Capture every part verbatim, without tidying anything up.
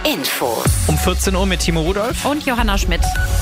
Info. Um vierzehn Uhr mit Timo Rudolph und Johanna Schmidt.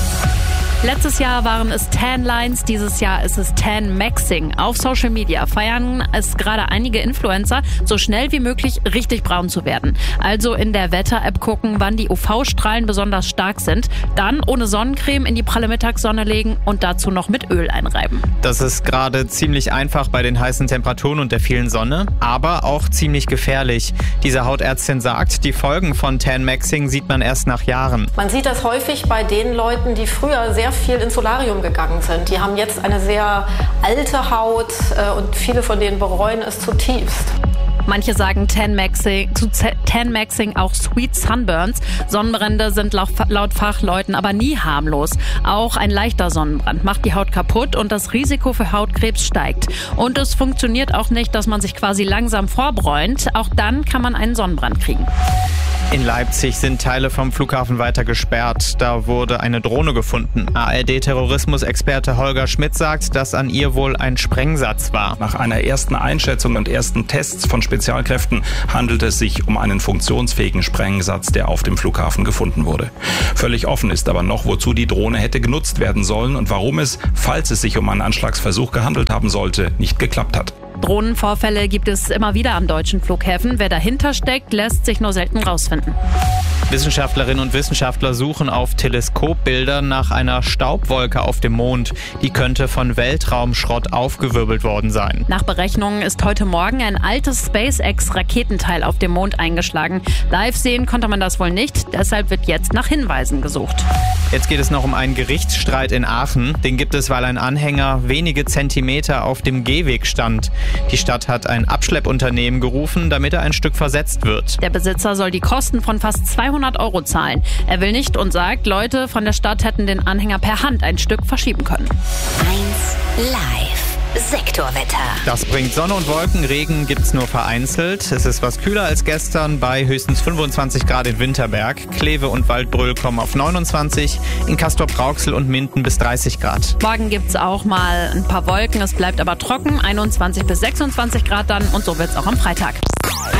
Letztes Jahr waren es Tan-Lines, dieses Jahr ist es Tan-Maxing. Auf Social Media feiern es gerade einige Influencer, so schnell wie möglich richtig braun zu werden. Also in der Wetter-App gucken, wann die U V-Strahlen besonders stark sind, dann ohne Sonnencreme in die pralle Mittagssonne legen und dazu noch mit Öl einreiben. Das ist gerade ziemlich einfach bei den heißen Temperaturen und der vielen Sonne, aber auch ziemlich gefährlich. Diese Hautärztin sagt, die Folgen von Tan-Maxing sieht man erst nach Jahren. Man sieht das häufig bei den Leuten, die früher sehr viel ins Solarium gegangen sind. Die haben jetzt eine sehr alte Haut und viele von denen bereuen es zutiefst. Manche sagen Tan-Maxing, zu Tan-Maxing auch Sweet Sunburns. Sonnenbrände sind laut Fachleuten aber nie harmlos. Auch ein leichter Sonnenbrand macht die Haut kaputt und das Risiko für Hautkrebs steigt. Und es funktioniert auch nicht, dass man sich quasi langsam vorbräunt. Auch dann kann man einen Sonnenbrand kriegen. In Leipzig sind Teile vom Flughafen weiter gesperrt. Da wurde eine Drohne gefunden. A R D-Terrorismusexperte Holger Schmidt sagt, dass an ihr wohl ein Sprengsatz war. Nach einer ersten Einschätzung und ersten Tests von Spezialkräften handelt es sich um einen funktionsfähigen Sprengsatz, der auf dem Flughafen gefunden wurde. Völlig offen ist aber noch, wozu die Drohne hätte genutzt werden sollen und warum es, falls es sich um einen Anschlagsversuch gehandelt haben sollte, nicht geklappt hat. Drohnenvorfälle gibt es immer wieder an deutschen Flughäfen. Wer dahinter steckt, lässt sich nur selten rausfinden. Wissenschaftlerinnen und Wissenschaftler suchen auf Teleskopbildern nach einer Staubwolke auf dem Mond. Die könnte von Weltraumschrott aufgewirbelt worden sein. Nach Berechnungen ist heute Morgen ein altes SpaceX-Raketenteil auf dem Mond eingeschlagen. Live sehen konnte man das wohl nicht, deshalb wird jetzt nach Hinweisen gesucht. Jetzt geht es noch um einen Gerichtsstreit in Aachen. Den gibt es, weil ein Anhänger wenige Zentimeter auf dem Gehweg stand. Die Stadt hat ein Abschleppunternehmen gerufen, damit er ein Stück versetzt wird. Der Besitzer soll die Kosten von fast zweihundert Euro zahlen. Er will nicht und sagt, Leute von der Stadt hätten den Anhänger per Hand ein Stück verschieben können. eins Live. Sektorwetter. Das bringt Sonne und Wolken, Regen gibt's nur vereinzelt. Es ist was kühler als gestern bei höchstens fünfundzwanzig Grad in Winterberg. Kleve und Waldbröl kommen auf neunundzwanzig, in Castrop-Rauxel und Minden bis dreißig Grad. Morgen gibt's auch mal ein paar Wolken, es bleibt aber trocken, einundzwanzig bis sechsundzwanzig Grad dann und so wird's auch am Freitag.